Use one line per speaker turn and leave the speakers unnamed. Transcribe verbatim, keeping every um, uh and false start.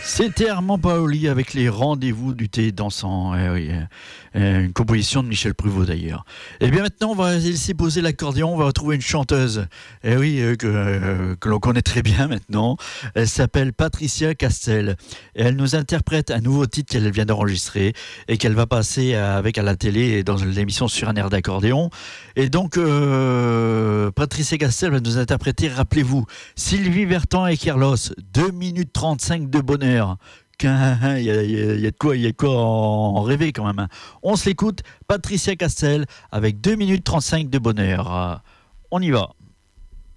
C'était Armand Paoli avec les rendez-vous du thé dansant. Eh oui, eh, une composition de Michel Pruvot d'ailleurs. Et bien maintenant, on va laisser poser l'accordéon. On va retrouver une chanteuse. Eh oui, euh, que, euh, que l'on connaît très bien maintenant. Elle s'appelle Patricia Castel. Et elle nous interprète un nouveau titre qu'elle vient d'enregistrer et qu'elle va passer avec à la télé et dans l'émission Sur un air d'accordéon. Et donc, euh, Patricia Castel va nous interpréter, rappelez-vous, Sylvie Vartan et Carlos, deux minutes trente-cinq de bonheur. Il y, a, il y a de quoi, il y a de quoi en rêver quand même. On se l'écoute, Patricia Castel avec deux minutes trente-cinq de bonheur. On y va.